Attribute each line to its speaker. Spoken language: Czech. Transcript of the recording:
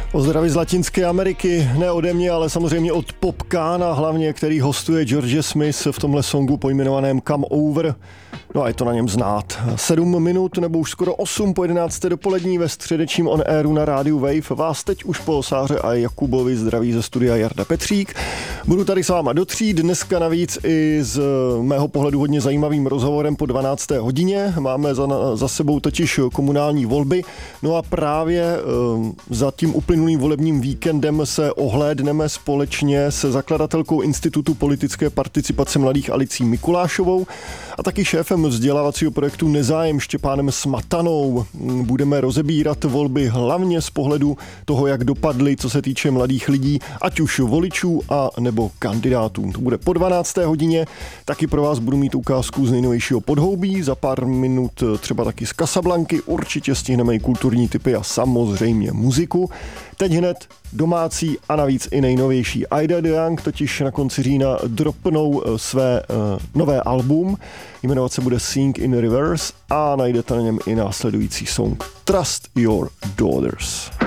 Speaker 1: Pozdraví z Latinské Ameriky, ne ode mě, ale samozřejmě od Popcana hlavně, který hostuje George Smith v tomhle songu pojmenovaném Come Over. No a je to na něm znát. 7 minut nebo už skoro 8 po 11. dopolední ve středečním on airu na rádiu Wave vás teď už po Sáře a Jakubovi zdraví ze studia Jarda Petřík. Budu tady s váma do 3, dneska navíc i z mého pohledu hodně zajímavým rozhovorem po 12. hodině. Máme za sebou totiž komunální volby, no a právě za tím uplynulým volebním víkendem se ohlédneme společně se zakladatelkou Institutu politické participace mladých Alicí Mikulášovou a taky šéfem vzdělávacího projektu Nezájem Štěpánem Smatanou. Budeme rozebírat volby hlavně z pohledu toho, jak dopadly, co se týče mladých lidí, ať už voličů a nebo kandidátů. To bude po 12. hodině, taky pro vás budu mít ukázku z nejnovějšího Podhoubí, za pár minut třeba taky z Casablanky, určitě stihneme i kulturní tipy a samozřejmě muziku. Teď hned domácí a navíc i nejnovější. Ida DeYoung totiž na konci října dropnou své nové album, jmenovat se bude Sing in Reverse a najdete na něm i následující song Trust Your Daughters.